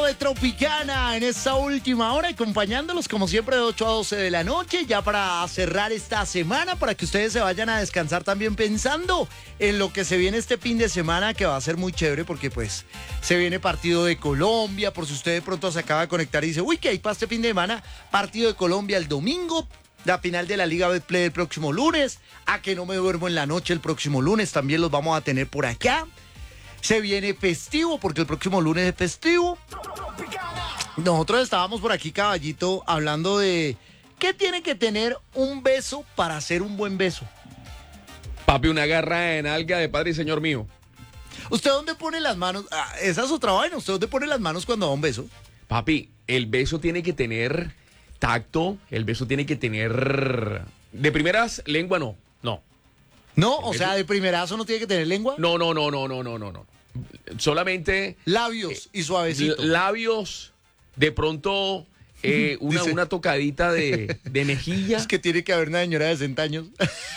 de Tropicana en esta última hora, acompañándolos como siempre de 8 a 12 de la noche, ya para cerrar esta semana, para que ustedes se vayan a descansar también pensando en lo que se viene este fin de semana, que va a ser muy chévere porque pues se viene partido de Colombia, por si usted de pronto se acaba de conectar y dice, uy, ¿qué hay para este fin de semana? Partido de Colombia el domingo, la final de la Liga Betplay el próximo lunes, a que no me duermo en la noche el próximo lunes, también los vamos a tener por acá. Se viene festivo, porque el próximo lunes es festivo. Nosotros estábamos por aquí, caballito, hablando de ¿qué tiene que tener un beso para ser un buen beso? Papi, una garra en alga de padre y señor mío. ¿Usted dónde pone las manos? Esa es otra vaina. ¿Usted dónde pone las manos cuando da un beso? Papi, el beso tiene que tener tacto, el beso tiene que tener... De primeras, lengua no. No, o sea, de primerazo no tiene que tener lengua. No. Solamente... Labios y suavecito. Labios, de pronto una tocadita de mejilla. Es que tiene que haber una señora de 60 años.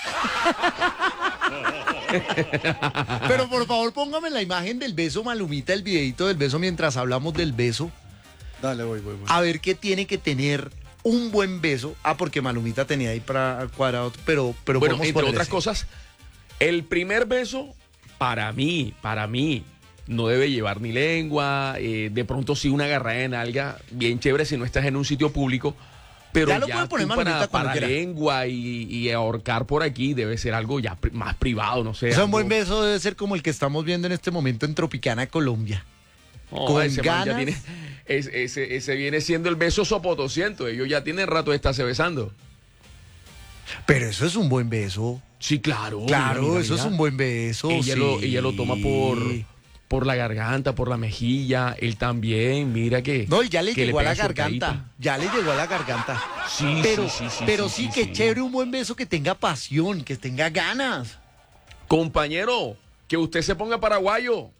Pero por favor, póngame la imagen del beso, Malumita, el videito del beso mientras hablamos del beso. Dale, voy. A ver qué tiene que tener un buen beso. Porque Malumita tenía ahí para cuadrado, pero bueno, entre otras cosas, el primer beso, para mí, no debe llevar ni lengua, de pronto sí una agarrada en alga, bien chévere si no estás en un sitio público, pero ya lo puede poner para lengua y ahorcar por aquí debe ser algo ya más privado, no sé. O sea, un buen beso debe ser como el que estamos viendo en este momento en Tropicana, Colombia. Con ese ganas. Ya tiene, ese viene siendo el beso sopotosiento, ellos ya tienen rato de estarse besando. Pero eso es un buen beso. Sí, claro. Claro, eso es un buen beso. Ella lo toma por la garganta, por la mejilla, él también, mira que... No, él ya le llegó a la garganta. garganta. Ya le llegó a la garganta. Sí, pero sí, que chévere un buen beso que tenga pasión, que tenga ganas. Compañero, que usted se ponga paraguayo.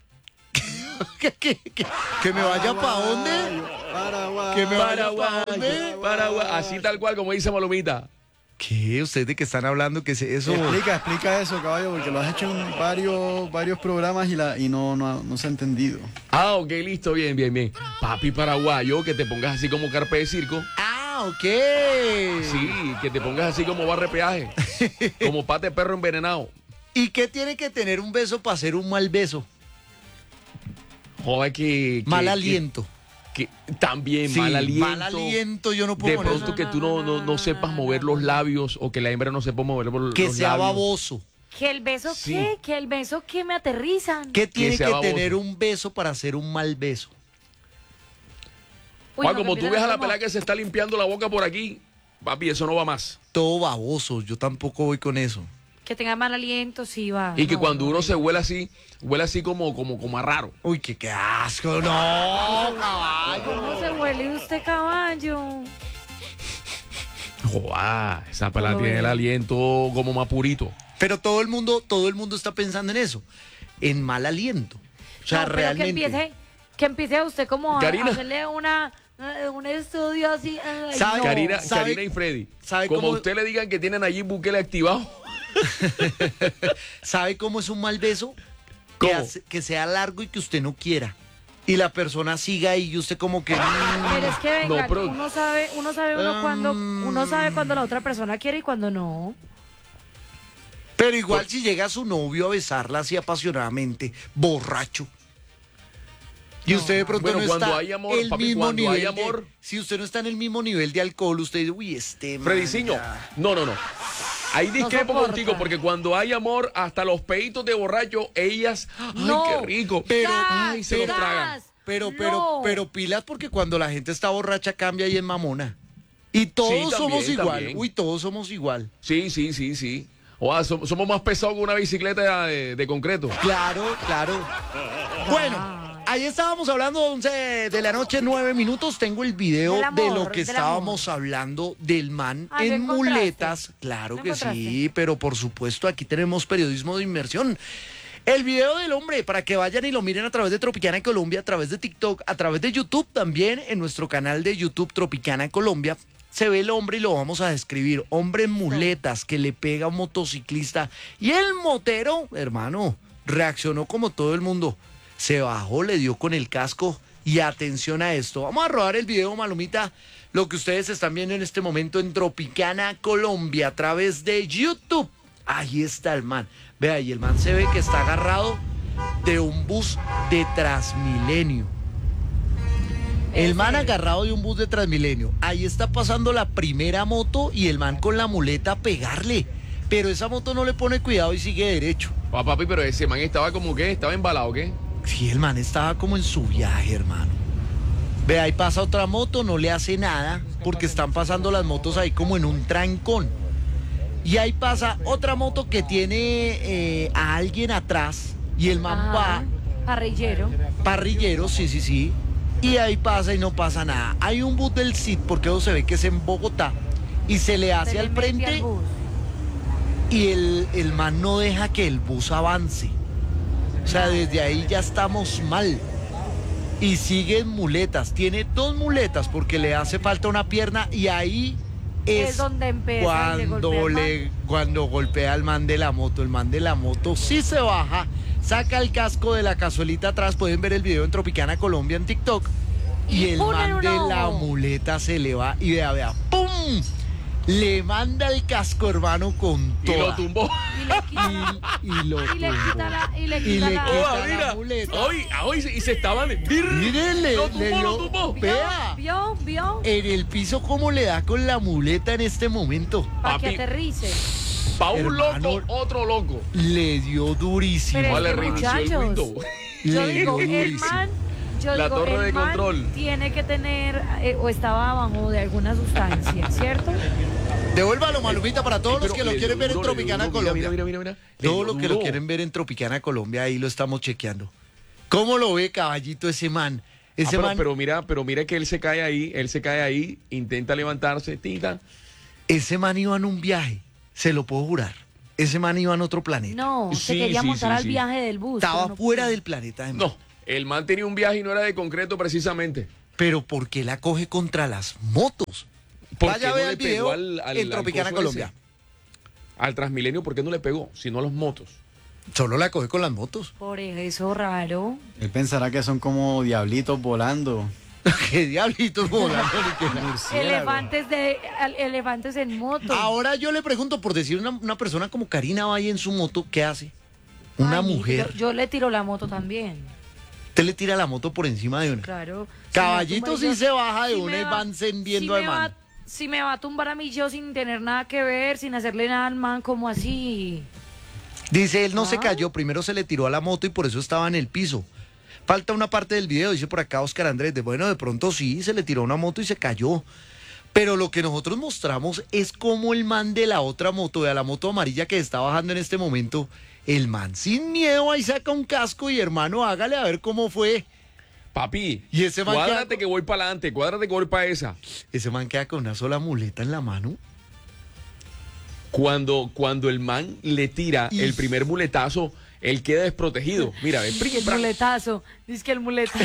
¿Que me vaya para dónde? Paraguay. ¿Que me vaya para dónde? Paraguay, así tal cual como dice Malumita. ¿Qué? ¿Ustedes de qué están hablando? ¿Qué es eso? Explica eso, caballo, porque lo has hecho en varios programas y no se ha entendido. Ah, ok, listo, bien. Papi paraguayo, que te pongas así como carpe de circo. Ah, ok. Sí, que te pongas así como barre peaje. Como pate de perro envenenado. ¿Y qué tiene que tener un beso para ser un mal beso? Joder, mal aliento. También sí, mal aliento. Mal aliento, yo no puedo. De pronto que tú no sepas mover los labios o que la hembra no sepa mover los labios. Que sea baboso. ¿Que el beso qué? ¿Que el beso qué me aterrizan? ¿Qué tiene que tener un beso para hacer un mal beso? Juan, como tú ves a la pelada que se está limpiando la boca por aquí, papi, eso no va más. Todo baboso, yo tampoco voy con eso. Que tenga mal aliento, sí va. Y que cuando uno se huele así como a raro. Uy, qué asco, no, caballo. ¿Cómo se huele usted, caballo? Joder, esa pelada tiene el aliento como más purito. Pero todo el mundo está pensando en eso, en mal aliento. O sea, no, realmente. Que empiece a usted como a Karina. hacerle un estudio así. ¿Sabe? Karina y Freddy, como a usted le digan que tienen allí Bukele activado. ¿Sabe cómo es un mal beso? Que sea largo y que usted no quiera. Y la persona siga ahí y usted como que... Pero es que venga, pero... uno sabe cuando la otra persona quiere y cuando no. Pero igual si llega su novio a besarla así apasionadamente, borracho. Y usted de pronto no cuando está hay amor, el papi, mismo cuando nivel hay amor... si usted no está en el mismo nivel de alcohol, usted dice, uy, Frediciño, no. Ahí discrepo contigo, porque cuando hay amor, hasta los peitos de borracho, ellas, ay, qué rico, ay, se lo tragan. Pero pilas, porque cuando la gente está borracha cambia y es mamona. Y todos somos igual. También. Uy, todos somos igual. Sí. Somos más pesados que una bicicleta de concreto. Claro. Bueno. Ahí estábamos hablando 11 de la noche, 9 minutos. Tengo el video de lo que estábamos hablando del man en muletas. Claro que sí, pero por supuesto aquí tenemos periodismo de inmersión. El video del hombre, para que vayan y lo miren a través de Tropicana Colombia, a través de TikTok, a través de YouTube también, en nuestro canal de YouTube Tropicana Colombia. Se ve el hombre y lo vamos a describir. Hombre en muletas que le pega a un motociclista. Y el motero, hermano, reaccionó como todo el mundo. Se bajó, le dio con el casco Y atención a esto. Vamos a rodar el video, Malumita, lo que ustedes están viendo en este momento en Tropicana, Colombia, a través de YouTube. Ahí está el man. Vea, y el man se ve que está agarrado de un bus de Transmilenio. El man agarrado de un bus de Transmilenio. Ahí está pasando la primera moto y el man con la muleta a pegarle. Pero esa moto no le pone cuidado y sigue derecho. Papi, pero ese man estaba como que, estaba embalado, ¿qué? Sí, el man estaba como en su viaje, hermano. Ve, ahí pasa otra moto, no le hace nada, porque están pasando las motos ahí como en un trancón. Y ahí pasa otra moto que tiene a alguien atrás, y el man va... Parrillero. Parrillero, sí. Y ahí pasa y no pasa nada. Hay un bus del CID, porque eso se ve que es en Bogotá, y se le hace al frente, y el man no deja que el bus avance. O sea, desde ahí ya estamos mal. Y siguen muletas. Tiene 2 muletas porque le hace falta una pierna y ahí es donde empieza cuando golpea al man de la moto. El man de la moto sí se baja, saca el casco de la cazuelita atrás. Pueden ver el video en Tropicana Colombia en TikTok. Y el man de la muleta se le va y vea, ¡pum! Le manda el casco, hermano, con todo. Y lo tumbó. Y le quita la muleta. Y se estaban... Mírenle, lo tumbó. Vea. ¿Vio? En el piso cómo le da con la muleta en este momento. Para que aterrice. Pa' un Hermano, loco, otro loco. Le dio durísimo. Pero Le reinició el window. Yo Le digo, dio el durísimo. man... La torre de control. Tiene que tener, o estaba abajo de alguna sustancia, ¿cierto? Devuélvalo, Malumita, para todos los que lo le quieren dio ver en duro, Tropicana Colombia. Mira. Todo lo que lo quieren ver en Tropicana Colombia, ahí lo estamos chequeando. ¿Cómo lo ve, caballito, ese man? Pero mira que él se cae ahí, intenta levantarse, tita. Ese man iba en un viaje, se lo puedo jurar. Ese man iba en otro planeta. No, se Sí, quería sí, montar sí, al sí. viaje del bus. Estaba pero no fuera pudo. del planeta. De man. No, el man tenía un viaje y no era de concreto precisamente. Pero ¿por qué la coge contra las motos? ¿Por Vaya a qué ver no el le pegó video al en Tropicana coso Colombia. ese? Al Transmilenio, ¿por qué no le pegó? Sino a los motos. Solo la coge con las motos. Por eso raro. Él pensará que son como diablitos volando. ¿Qué diablitos volando? Elefantes en moto. Ahora yo le pregunto, por decir una persona como Karina va ahí en su moto, ¿qué hace? Una Ay, mujer. Yo le tiro la moto también. Usted le tira la moto por encima de una. Claro. Caballito sí se baja de una y va- van viendo al man. Si me va a tumbar a mí yo sin tener nada que ver, sin hacerle nada al man, como así. Dice, él no se Ah. cayó, primero se le tiró a la moto y por eso estaba en el piso. Falta una parte del video, dice por acá Oscar Andrés, bueno, de pronto sí, se le tiró una moto y se cayó. Pero lo que nosotros mostramos es cómo el man de la otra moto, de la moto amarilla que está bajando en este momento, el man sin miedo ahí saca un casco y hermano, hágale a ver cómo fue. Papi, Y ese man cuádrate queda- que voy para adelante, cuádrate que voy para esa. Ese man queda con una sola muleta en la mano. Cuando el man le tira Y- el primer muletazo, él queda desprotegido. Mira, ve, El muletazo. Dice que el muletazo.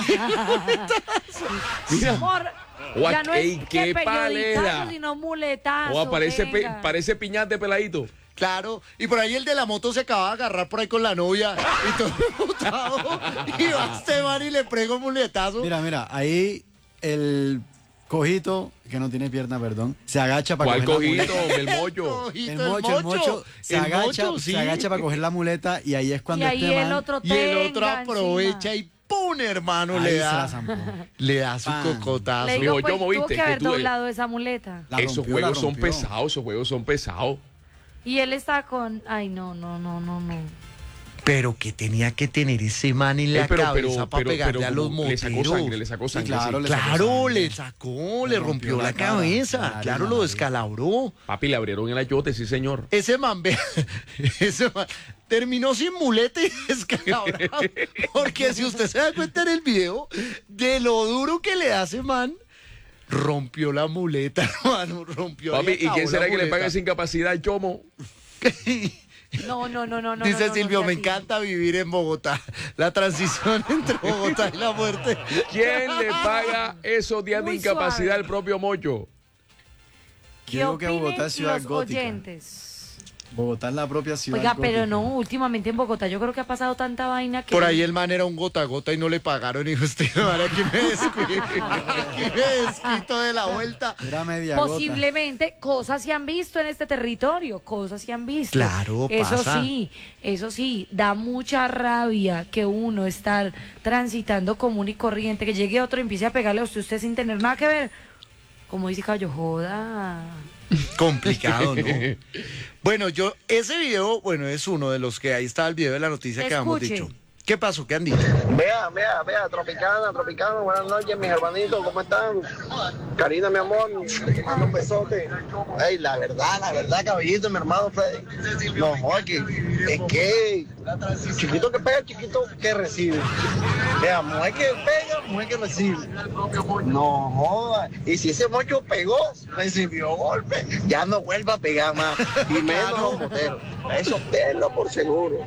Mira. Amor, What? ya no es Ey, que qué periodicazo, palera. sino muletazo. venga. parece piñate peladito. Claro, y por ahí el de la moto se acaba de agarrar por ahí con la novia y todo emputado, y va este man y le prego un muletazo. Mira, ahí el cojito, que no tiene pierna, perdón, se agacha para ¿Cuál coger la cojito? muleta. El mollo. Cojito, El mocho se El agacha, mocho, sí. se agacha para coger la muleta y ahí es cuando Y ahí este el man otro Y el otro tenga aprovecha encima. y ¡pum! Hermano, ahí le se la da, zampó. le da su Pan. cocotazo. Le digo, Mijo, pues, ¿cómo tuvo viste? que haber Que tú- doblado esa muleta. La Esos rompió, la juegos son rompió. pesados, esos juegos son pesados. Y él está con... Ay, no. Pero que tenía que tener ese man en la cabeza para pegarle a los como le sacó moteros. sangre, le sacó Sí, sangre. claro, sí. le sacó Claro, sangre. le sacó, le rompió la cara, cabeza. nariz, Claro, lo nariz. descalabró. Papi, le abrieron el ayote, sí, señor. Ese man, vea, ese man terminó sin muleta y descalabrado. Porque si usted se da cuenta en el video, de lo duro que le da ese man, rompió la muleta, hermano, rompió. Papi, ¿y acabó quién la será que le muleta. paga esa incapacidad al chomo? No. Dice no, Silvio, no, me así. encanta vivir en Bogotá. La transición entre Bogotá y la muerte. ¿Quién le paga esos días de Muy incapacidad suave. al propio mocho? ¿Qué Yo digo que opinen Bogotá es ciudad los gótica. oyentes? Bogotá es la propia ciudad. Oiga, pero gótica. no, últimamente en Bogotá yo creo que ha pasado tanta vaina que... Por ahí el man era un gota a gota y no le pagaron. Y dijo, ahora aquí me descuido. Aquí me desquito de la vuelta. Era media Posiblemente cosas se han visto en este territorio, cosas se han visto. Claro, pasa. Eso sí, da mucha rabia que uno estar transitando común y corriente, que llegue otro y empiece a pegarle a usted sin tener nada que ver. Como dice Cayo, joda. Complicado, ¿no? Bueno, ese video, bueno, es uno de los que ahí está el video de la noticia que habíamos Escuche. dicho. ¿Qué pasó? ¿Qué han dicho? Vea, Tropicana, buenas noches, mis hermanitos, ¿cómo están? Karina, mi amor, te mando un besote. Ey, la verdad, caballito, mi hermano Freddy. No, joder, es que chiquito que pega, chiquito que recibe. Vea, mujer que pega, mujer que recibe. No joda. Y si ese mocho pegó, recibió golpe, ya no vuelva a pegar más. Y menos los moteros. Eso tenlo por seguro.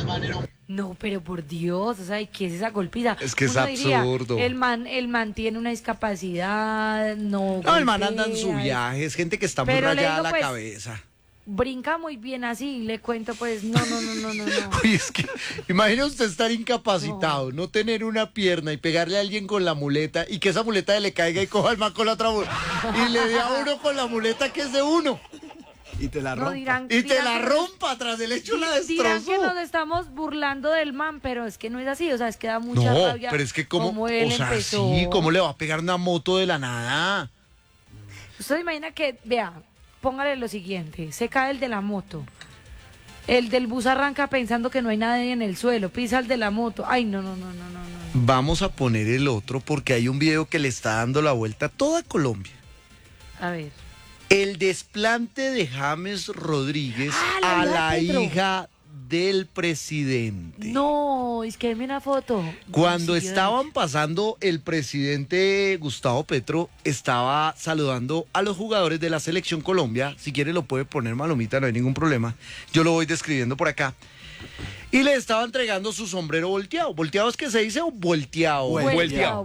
No, pero por Dios, o sea, ¿qué es esa golpiza? Es que es Uno diría, absurdo. el man tiene una discapacidad, no. No, el man anda en golpea, su viaje. Es gente que está muy Pero le rayada digo, la pues, cabeza. Brinca muy bien así, le cuento, pues, no. Uy, es que imagina usted estar incapacitado, no tener una pierna y pegarle a alguien con la muleta y que esa muleta le caiga y coja al man con la otra muleta y le dé a uno con la muleta que es de uno Y te la No rompa. dirán, y te dirán la que- rompa tras del hecho la Dirán que nos destrozó. estamos burlando del man, pero es que no es así, o sea, es que da mucha No, rabia. pero es que como, él o sea, empezó. sí, ¿cómo le va a pegar una moto de la nada? Usted imagina que, vea, póngale lo siguiente, se cae el de la moto. El del bus arranca pensando que no hay nadie en el suelo, pisa el de la moto. Ay, no. Vamos a poner el otro porque hay un video que le está dando la vuelta a toda Colombia. A ver. El desplante de James Rodríguez Ah, a la la hija de Petro. hija del presidente. No, es que deme una foto. Cuando Sí, yo- estaban pasando, el presidente Gustavo Petro estaba saludando a los jugadores de la Selección Colombia. Si quiere lo puede poner, Malomita, no hay ningún problema. Yo lo voy describiendo por acá. Y le estaba entregando su sombrero volteado. ¿Volteado es que se dice o volteado? Vuelteado.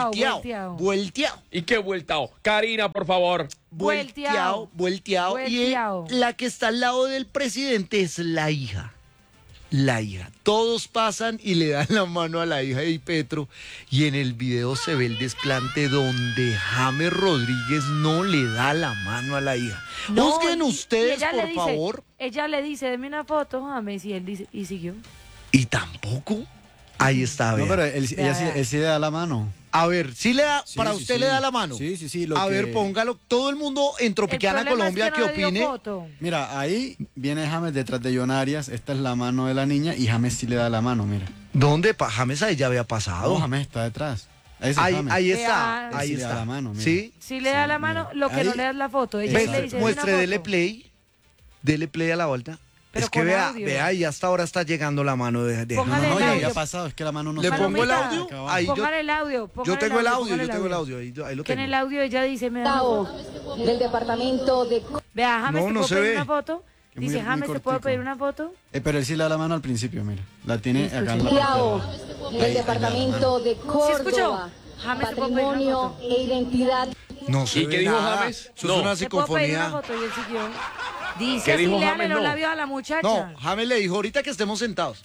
Volteado. ¿Y qué vueltao? Karina, por favor. Volteado. Volteado. Y la que está al lado del presidente es la hija. La hija. Todos pasan y le dan la mano a la hija de Petro. Y en el video se ve el desplante donde James Rodríguez no le da la mano a la hija. No, Busquen y ustedes, ella le por dice- favor. Ella le dice, deme una foto, James, y él dice, y siguió. Y tampoco. Ahí está, No, vea. pero él sí le da la mano. A ver, ¿sí le da, Sí, para sí, usted sí. le da la mano? Sí. Lo A que- ver, póngalo. Todo el mundo en Tropicana, El problema Colombia, es que que no le dio opine. foto. Mira, ahí viene James detrás de John Arias. Esta es la mano de la niña y James sí le da la mano, mira. ¿Dónde? James ahí ya había pasado. No, James está detrás. Ese es Ahí, James. ahí Vea, está, Él ahí sí le da está. la mano, mira. ¿Sí? Si le da la mano, mira. lo que no Ahí- le das la foto. Ella Exacto. le dice, "Deme Muestre, una dele foto". play. Dele play a la vuelta. Pero Es que con vea, audio. vea, y hasta ahora está llegando la mano de Póngale No, el ya audio. había pasado, es que la mano no ¿Le se pongo el Palomita. audio? Acá abajo. Ahí Póngale el audio. yo tengo el audio, póngale yo tengo el audio. Ahí lo Que en tengo. el audio ella dice, me da una foto. del departamento de Vea, James, No, ¿te no puedo se pedir ve. una foto? Es Dice, muy James, ¿te puedo cortico. pedir una foto? Pero él sí le da la mano al principio, mira. La tiene acá en la Tiao, parte del departamento de escuchó? Córdoba, James, ¿te puedo pedir una patrimonio foto? e identidad. No se ¿Y ve qué dijo nada. James? Eso No. es una ¿Te puedo pedir una psicofonía. foto? Y él siguió. Dice, ¿Qué así dijo léale James? los No. labios a la muchacha. No, James le dijo ahorita que estemos sentados.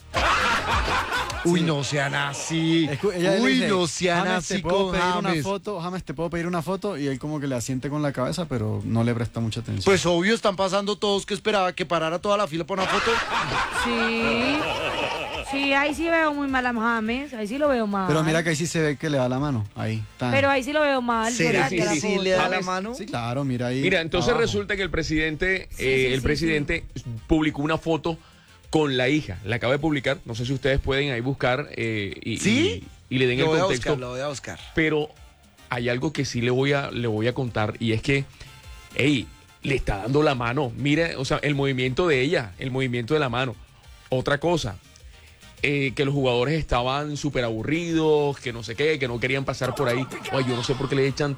Uy, no sean así. Ella le Uy, dice, no sean James, ¿te así puedo con pedir una James. foto? James, ¿te puedo pedir una foto? Y él como que le asiente con la cabeza, pero no le presta mucha atención. Pues obvio, están pasando todos que esperaba que parara toda la fila para una foto. Sí. Sí, ahí sí veo muy mal a James. Ahí sí lo veo mal. Pero mira que ahí sí se ve que le da la mano. Ahí está. Pero ahí sí lo veo mal. ¿Será sí, que sí, sí sí. le da la James, mano? Sí, claro, mira ahí. Mira, entonces abajo. resulta que el presidente, sí, presidente publicó una foto con la hija. La acaba de publicar. No sé si ustedes pueden ahí buscar ¿Sí? y le den Lo el voy a contexto. buscar, lo voy a buscar. Pero hay algo que sí le voy a contar y es que, hey, le está dando la mano. Mira, o sea, el movimiento de ella, el movimiento de la mano. Otra cosa, que los jugadores estaban súper aburridos, que no sé qué, que no querían pasar por ahí. Oye, yo no sé por qué le echan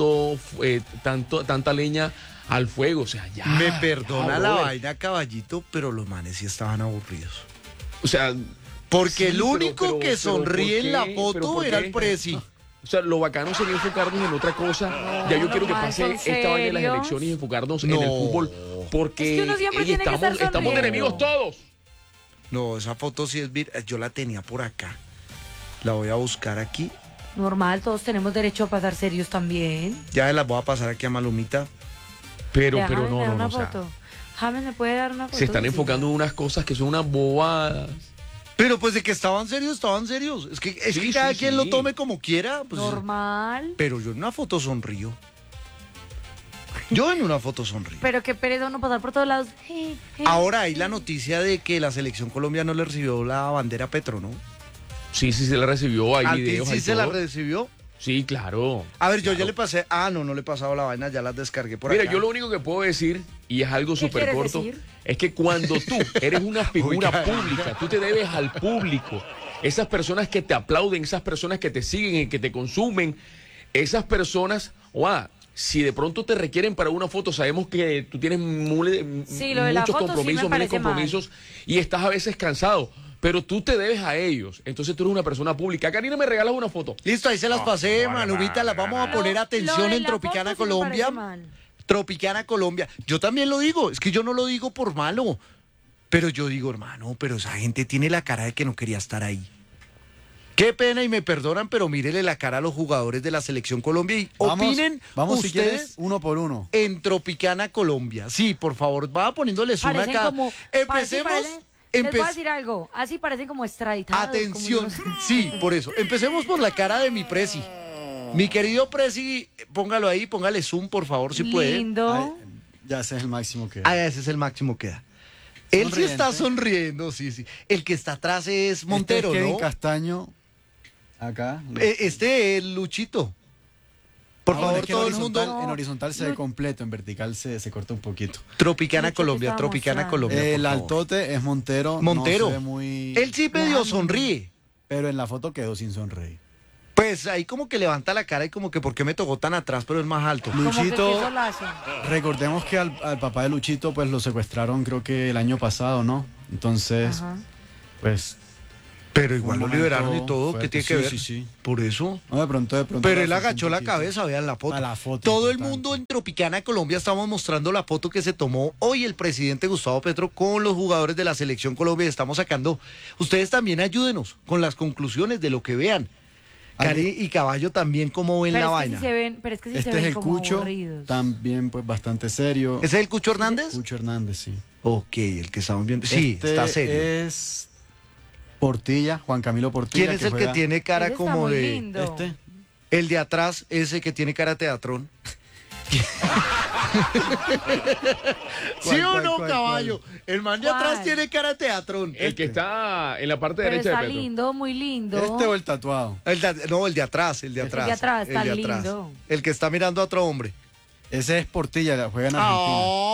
tanta leña al fuego. O sea, ya. Me perdona ya, la brother. vaina, caballito, pero los manes sí estaban aburridos. O sea, Porque sí, el único pero- que pero sonríe ¿por en la qué? foto ¿Pero por era qué? el presi. O sea, lo bacano sería enfocarnos en otra cosa. Ya yo quiero que no, pase ¿en esta vaina de las serio? elecciones y enfocarnos en No. el fútbol Porque Es que uno siempre tiene que estar estamos de sonriendo. enemigos todos. No, esa foto sí es yo la tenía por acá. La voy a buscar aquí. Normal, todos tenemos derecho a pasar serios también. Ya se las voy a pasar aquí a Malumita. Pero Ya, James, me da no, una o sea, foto. James, ¿me puede dar una foto? se están Sí. enfocando en unas cosas que son unas bobadas. Pero pues de que estaban serios, estaban serios. Es que Sí, cada sí, quien sí. lo tome como quiera. Pues, Normal. pero yo en una foto sonrío. Yo en una foto sonrío. Pero qué pereza uno pasar por todos lados. Ahora hay la noticia de que la selección Colombia no le recibió la bandera a Petro, ¿no? Sí, se la recibió, hay Al fin videos, sí hay se la todo. recibió. Sí, claro. A ver, yo ya Claro. le pasé. No le he pasado la vaina, ya las descargué por Mira, acá. yo lo único que puedo decir, y es algo ¿Qué súper quieres corto, decir? es que cuando tú eres una figura Oiga. pública, tú te debes al público. Esas personas que te aplauden, esas personas que te siguen, que te consumen, esas personas, si de pronto te requieren para una foto, sabemos que tú tienes Sí, lo de la muchos foto sí me compromisos, miles parece compromisos, y estás a veces cansado, pero tú te debes a ellos. Entonces tú eres una persona pública. Karina, ¿me regalas una foto? Listo, ahí se las pasé, no, Manumita. Las vamos a poner Lo atención de en la Tropicana foto sí me Colombia. parece mal. Tropicana Colombia. Yo también lo digo, es que yo no lo digo por malo. Pero yo digo, hermano, pero esa gente tiene la cara de que no quería estar ahí. Qué pena y me perdonan, pero mírele la cara a los jugadores de la Selección Colombia y opinen Vamos si ustedes quieres, uno por uno. en Tropicana Colombia. Sí, por favor, va poniéndoles una Parecen acá. como... Empecemos. les voy a decir algo. Así parecen como extraditados. Atención, como yo no sé. sí, por eso. Empecemos por la cara de mi Prezi. Mi querido Prezi, póngalo ahí, póngale zoom, por favor, si puede. Lindo. Ay, ya ese es el máximo que... Ese es el máximo que da. Él sí Sonriente. está sonriendo, sí, sí. El que está atrás es Montero, Este es Kevin ¿no? Castaño, acá. Este es Luchito. Por Bueno, favor, es que en todo el horizontal- mundo. En horizontal se ve completo, en vertical se corta un poquito. Tropicana Lucho, ¿qué Colombia, estaba Tropicana mostrando? Colombia. por El favor. altote es Montero. Montero. No se ve muy... Él sí medio sonríe. Pero en la foto quedó sin sonreír. Pues ahí como que levanta la cara y como que ¿por qué me tocó tan atrás? Pero es más alto. Como que Luchito, qué solazo. recordemos que al papá de Luchito pues lo secuestraron creo que el año pasado, ¿no? Entonces, Ajá. pues... Pero igual un lo momento liberaron y todo. fuerte. ¿Qué tiene que Sí, ver? sí, sí. Por eso. No, de pronto. Pero la él afectó agachó un la poquito. cabeza, vean la foto. A la foto, Todo el importante. mundo en Tropicana Colombia estamos mostrando la foto que se tomó hoy el presidente Gustavo Petro con los jugadores de la Selección Colombia. Estamos sacando. Ustedes también ayúdenos con las conclusiones de lo que vean. Cari y Caballo también cómo ven la Pero es que vaina. sí se ven, pero es que sí Este se es ven el como Cucho, aburridos. también pues bastante serio. ¿Ese es el Cucho Hernández? Cucho Hernández, sí. Ok, el que estamos viendo. Sí, Este está serio. es Portilla, Juan Camilo Portilla. ¿Quién es el que juega- tiene cara Ese está como muy de... lindo. Este. El de atrás, ese que tiene cara de teatrón. ¿Sí o ¿Cuál, no, cuál, Caballo? El man de atrás ¿Cuál? tiene cara de teatrón. El que está en la parte Pero derecha de está Petro. lindo, muy lindo. Este o el tatuado. No, el de atrás, el de atrás. de atrás, el está de atrás. lindo. El que está mirando a otro hombre. Ese es Portilla, juega en Argentina.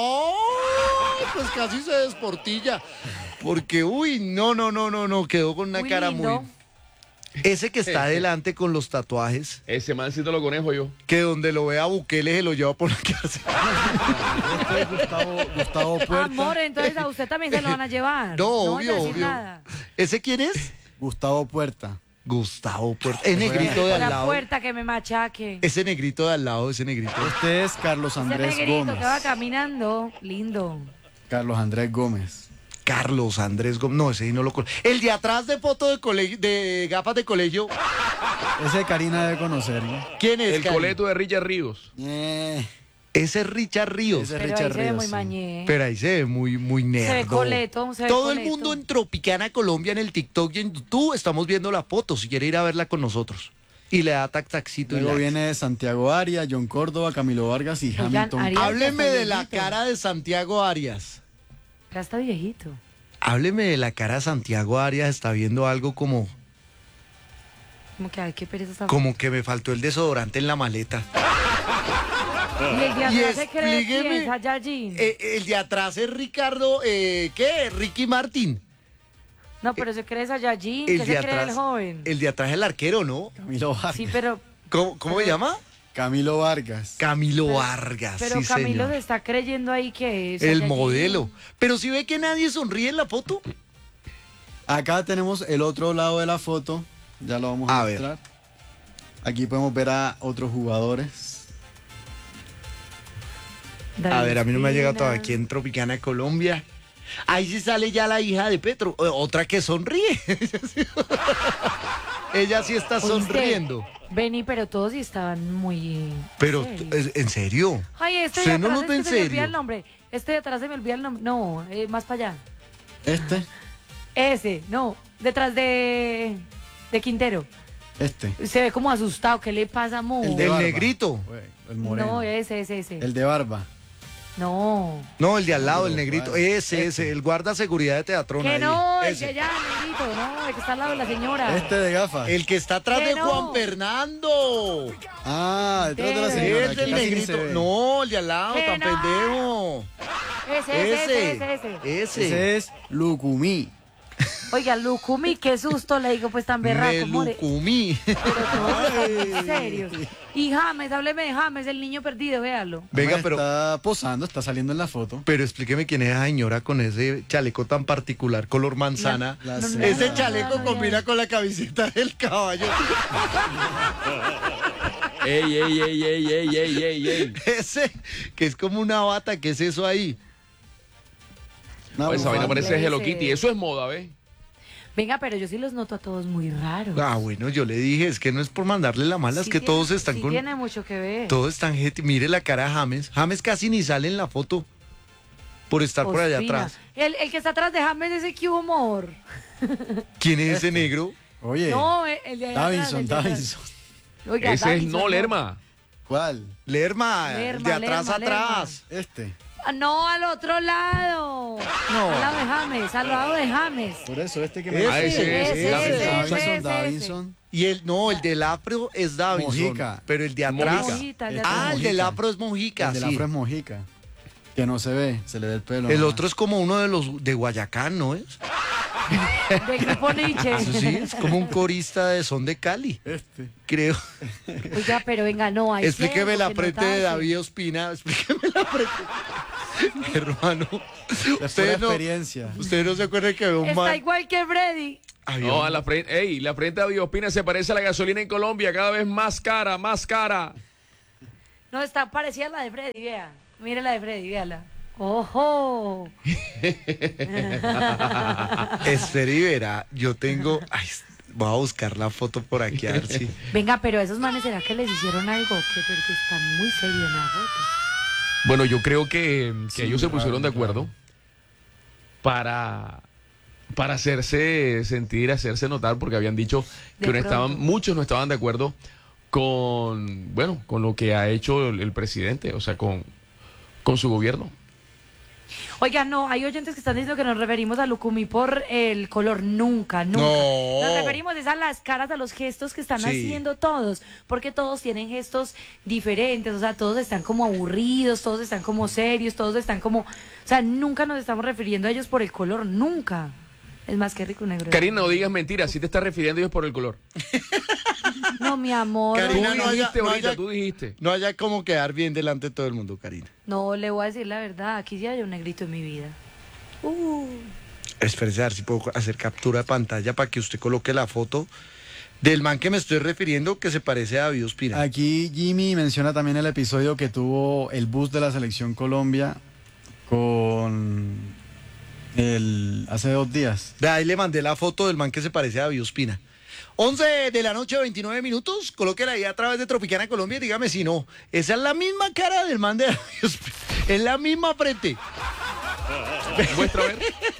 ¡Ay! Pues casi se desportilla. Porque, uy, no, quedó con una Muy cara lindo. muy... Ese que está adelante con los tatuajes, Ese mancito lo conejo yo. que donde lo vea Bukele se lo lleva por la cárcel. Este es Gustavo Puerta. Amor, entonces a usted también se lo van a llevar. No, voy a obvio, decir obvio. nada. ¿Ese quién es? Gustavo Puerta. Gustavo Puerta. Es negrito de Por al la lado. puerta que me machaque. Ese negrito de al lado, ese negrito. Este es Carlos Ese Andrés negrito Gómez. que va caminando, lindo. Carlos Andrés Gómez. Carlos Andrés Gómez. No, ese sí no lo conozco. El de atrás de foto de colegio, de gafas de colegio. Ese Karina debe conocer, ¿no? ¿Quién es? El Cari? coleto de Richard Ríos. Ese es Richard Ríos. Ese es Pero Richard ahí se ve Ríos, muy sí. mañé. Pero ahí se ve muy, muy nerdo. Se ve coleto, se ve Todo el coleto. mundo en Tropicana Colombia, en el TikTok y en YouTube, estamos viendo la foto. Si quiere ir a verla con nosotros. Y le da taxito y Luego like. viene Santiago Arias, John Córdoba, Camilo Vargas y Oigan, Hamilton. Arias- Hábleme Ya está de la viejito. cara de Santiago Arias. Ya está viejito. Hábleme de la cara de Santiago Arias. Está viendo algo como Como que, ay, qué pereza esta que me faltó el desodorante en la maleta. Y el de Y atrás se cree explíqueme, quién, Saiyajin. El de atrás es Ricardo, ¿qué? Ricky Martin. No, pero se cree Saiyajin, El que de se cree el atrás, joven. el de atrás es el arquero, ¿no? Camilo Vargas. Sí, pero ¿Cómo se llama? Camilo Vargas. Camilo Vargas, pero sí, Camilo señor. se está creyendo ahí que es El Saiyajin. modelo. Pero si ve que nadie sonríe en la foto. Acá tenemos el otro lado de la foto. Ya lo vamos a, A ver. mostrar. Aquí podemos ver a otros jugadores. A ver, a mí no me ha llegado Ospina. todavía aquí en Tropicana, Colombia. Ahí sí sale ya la hija de Petro, otra que sonríe. Ella sí está ¿Oíste? sonriendo. Vení, pero todos sí estaban muy... Pero, serios. ¿en serio? Ay, este de ¿Usted no atrás nos ve es en que se me olvida serio? el nombre. Este de atrás se me olvida el nombre. No, más para allá. Este, Ese, no, detrás de Quintero. este. Se ve como asustado. ¿Qué le pasa, Mo? El de El barba. negrito. El moreno. No, ese. El de barba. No. No, el de al lado, el negrito. ¿Cuál? Ese, el guarda seguridad de Teatrón. Que ahí. no, el Ese. que ya, negrito, no, el que está al lado de la señora. Este de gafas. El que está atrás Que de no. Juan Fernando. Ah, detrás de la Ese. señora. Es que el casi ni se negrito. ve. No, el de al lado, Que tan no. pendejo. Ese. Ese es Lucumí. Oiga, Lucumi, qué susto le digo, pues tan berraco, more. Melucumí. Pero todos están muy serios. Y James, hábleme de James, el niño perdido, véalo. Venga, pero, Está posando, está saliendo en la foto. pero explíqueme quién es esa señora con ese chaleco tan particular, color manzana. La No, señora. Ese no, chaleco no, combina no. con la camiseta del caballo. Ey. Ese, que es como una bata, ¿qué es eso ahí? Una Esa vaina bufanda. parece Hello Ese. Kitty. Eso es moda, ¿ves? Venga, pero yo sí los noto a todos muy raros. Ah, bueno, yo le dije, es que no es por mandarle la mala, es Sí que tiene- todos están sí con... tiene mucho que ver. Todos están gente. Mire la cara de James. James casi ni sale en la foto por estar por allá Ospina. atrás. El que está atrás de James es ese que humor. ¿Quién es ese negro? Oye, No, el de allá atrás, Davinson, el de atrás. Davinson. Oiga, Ese es Davinson, no, Lerma. ¿Cuál? Lerma, Lerma, de atrás Lerma, atrás. Este. Ah, no, al otro lado. No. Al lado de James, al lado de James. Por eso, este que Ese, me... Ah, ese, Davinson, ese. Davinson. Y el no, el del afro es Davinson. Mojica. Pero el de atrás. Mojica, el de Este atrás. Ah, el del afro es Mojica, El de la sí. afro es Mojica. Que no se ve, se le da el pelo. El nomás. otro es como uno de los de Guayacán, ¿no es? De grupo Nietzsche. Eso sí, es como un corista de son de Cali, Este. creo. Oiga, pero venga, no, hay Explíqueme algo la que frente de notarse. David Ospina. Explíqueme la frente. Hermano, Es pura experiencia. usted no se acuerda que había un Está man. igual que Freddy. Había No, un- a la frente, la frente de Biospina se parece a la gasolina en Colombia, cada vez más cara, más cara. No, está parecida a la de Freddy, vea. Mire la de Freddy, véala. ¡Ojo! Esther Rivera, yo tengo. Ay, voy a buscar la foto por aquí a ver si. Venga, pero a esos manes, ¿será que les hicieron algo? Porque están muy serios en la foto. Bueno, yo creo que Sí, ellos se claro, pusieron de acuerdo claro. para hacerse sentir, hacerse notar, porque habían dicho que De pronto. muchos no estaban de acuerdo con, bueno, con lo que ha hecho el presidente, o sea, con su gobierno. Oiga, no, hay oyentes que están diciendo que nos referimos a Lucumí por el color. Nunca. No. Nos referimos es a las caras, a los gestos que están Sí. haciendo todos, porque todos tienen gestos diferentes, o sea, todos están como aburridos, todos están como serios, todos están como... O sea, nunca nos estamos refiriendo a ellos por el color, nunca. Es más que rico negro. Karina, no digas mentiras, si te estás refiriendo ellos por el color. No, mi amor. Karina, Tú no haya- dijiste no ahorita, haya- tú dijiste. No haya como quedar bien delante de todo el mundo, Karina. No, le voy a decir la verdad, aquí sí hay un negrito en mi vida. Espérese a ver si puedo hacer captura de pantalla para que usted coloque la foto del man que me estoy refiriendo que se parece a David Ospina. Aquí Jimmy menciona también el episodio que tuvo el bus de la selección Colombia con hace 2 días. De ahí le mandé la foto del man que se parece a David Ospina. 11 de la noche, 29 minutos. Colóquela ahí a través de Tropicana Colombia y dígame si no. Esa es la misma cara del man de David Ospina. Es la misma frente. Muestra a ver.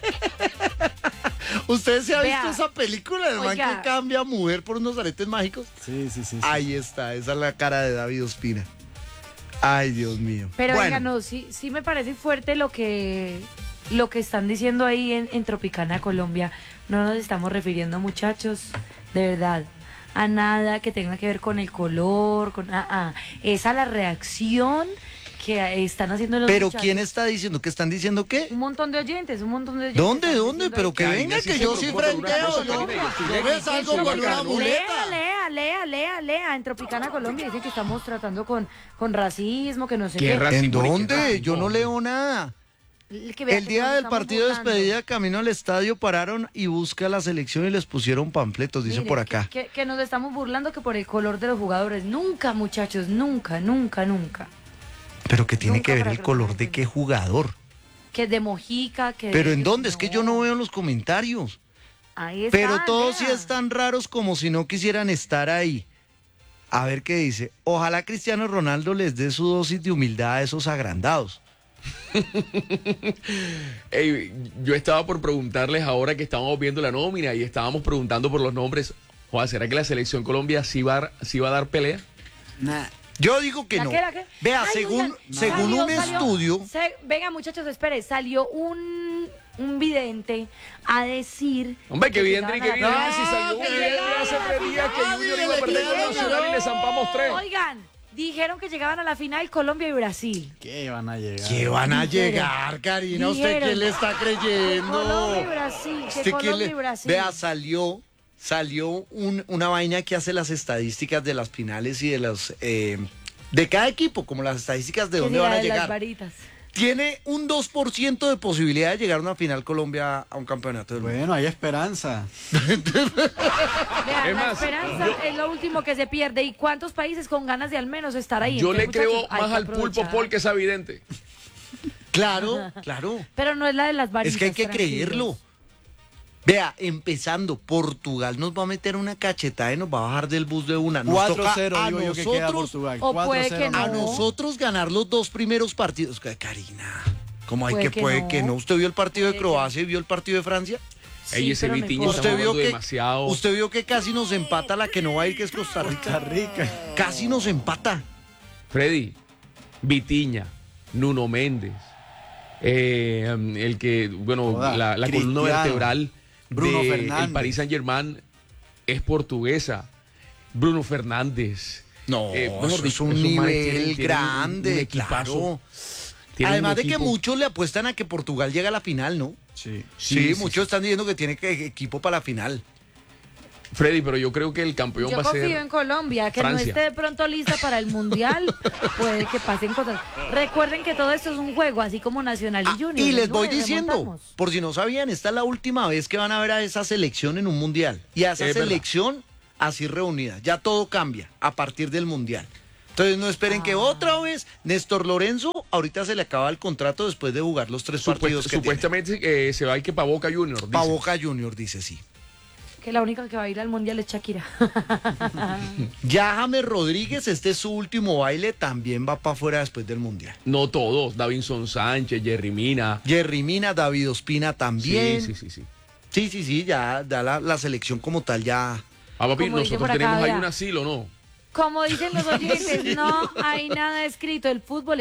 ¿Usted se ha Vea. visto esa película del man Oiga. que cambia a mujer por unos aretes mágicos? Sí, sí, sí. sí. Ahí está, esa es la cara de David Ospina. Ay, Dios mío. Pero Bueno, oiga, no, sí me parece fuerte lo que están diciendo ahí en Tropicana, Colombia. No nos estamos refiriendo, muchachos, de verdad, a nada que tenga que ver con el color, es a la reacción que están haciendo los pero muchachos. ¿quién está diciendo? ¿Que están diciendo qué? Un montón de oyentes, un montón de oyentes. ¿Dónde? están ¿Dónde? diciendo Pero ahí que Karina, venga, sí que se yo sí preocupa por una frenteo. cosa, Yo, Karina, yo estoy yo me salgo con una bacano. muleta. Lea, en Tropicana, Colombia, dicen que estamos tratando con racismo, que no sé ¿Qué qué. racismo? ¿En dónde? racismo? Yo no leo nada. Que vea El que día nos del estamos partido de burlando. despedida, camino al estadio, pararon y busca la selección y les pusieron panfletos, dice Mire, por acá. Que nos estamos burlando que por el color de los jugadores. Nunca, muchachos, nunca, nunca, nunca. Pero que tiene Nunca que ver para el que lo color dejen de ver. qué jugador. Que es de Mojica, que... Pero ¿en dónde? Es que yo no veo en los comentarios. Ahí está, Pero todos sí vea. están raros como si no quisieran estar ahí. A ver qué dice. Ojalá Cristiano Ronaldo les dé su dosis de humildad a esos agrandados. Ey, yo estaba por preguntarles ahora que estábamos viendo la nómina y estábamos preguntando por los nombres. Joder, ¿será que la selección Colombia sí va a dar pelea? Nah. Yo digo que ¿La no. qué, la qué? Vea, Ay, según oigan, un estudio... Venga, muchachos, espere. Salió un vidente a decir... Hombre, que bien, llegaban que a bien. la- Si salió que un vidente llegaban hace a la 3 días que final. Junior iba a perder con Nacional y le zampamos 3. Oigan, dijeron que llegaban a la final Colombia y Brasil. ¿Qué van a llegar? ¿Qué van a Dijeron. llegar, Karina? ¿Usted Dijeron. qué le está creyendo? Colombia y Brasil, que ¿Usted qué Colombia y Brasil. Vea, salió una vaina que hace las estadísticas de las finales y de los de cada equipo, como las estadísticas de Que dónde será van a de las llegar. varitas. Tiene un 2% de posibilidad de llegar a una final Colombia a un campeonato del mundo. Bueno, hay esperanza. Vean, Es la más, esperanza es lo último que se pierde. ¿Y cuántos países con ganas de al menos estar ahí? Yo le Entonces, creo muchachos, hay más que al pulpo aprovechar. Paul que es evidente. Claro, claro. Pero no es la de las varitas. Es que hay que tranquilos. creerlo. Vea, empezando, Portugal nos va a meter una cachetada y nos va a bajar del bus de una. Nos toca 4-0 a digo yo que queda nosotros, Portugal. O puede 4-0 que no. a nosotros ganar los 2 primeros partidos. Karina, ¿cómo hay Puede que que puede no. que no? ¿Usted vio el partido de Puede que Croacia y vio el partido de Francia? Sí, Ey, ese pero no Vitiña importa. está ¿Usted vio jugando que demasiado. usted vio que casi nos empata la que no va a ir, que es Costa Rica? Costa Rica. Casi nos empata. Freddy, Vitiña, Nuno Méndez, el que, bueno, Joda, la columna Cristiano, vertebral Bruno del Fernández. Paris Saint-Germain es portuguesa. Bruno Fernández. No, mejor eso es dicho, un esos manes nivel tienen un grande, equipazo. claro. Tienen Además un de que equipo. muchos le apuestan a que Portugal llegue a la final, ¿no? Sí. Sí, sí, muchos están diciendo que tiene equipo para la final. Freddy, pero yo creo que el campeón Yo va a confío ser en Colombia, que Francia. no esté de pronto lista para el Mundial. Puede que pasen cosas. Recuerden que todo esto es un juego, así como Nacional y Junior. Y les el voy 9 diciendo, remontamos. por si no sabían, esta es la última vez que van a ver a esa selección en un mundial. Y a esa Es verdad. selección así reunida. Ya todo cambia a partir del mundial. Entonces no esperen que otra vez Néstor Lorenzo, ahorita se le acaba el contrato después de jugar los 3 partidos que tiene. Supuestamente se va a ir que para Boca Junior. dice. Pa' Boca Junior, dice sí. Que la única que va a ir al Mundial es Shakira. Ya James Rodríguez, este es su último baile, también va para afuera después del mundial. No todos, Davinson Sánchez, Jerry Mina. Jerry Mina, David Ospina también. Sí, sí, sí, sí. Sí, ya la selección como tal ya. Ah, papi, Como dice nosotros por acá, tenemos ahí vea. un asilo, ¿no? Como dicen los oyentes, no hay nada escrito. El fútbol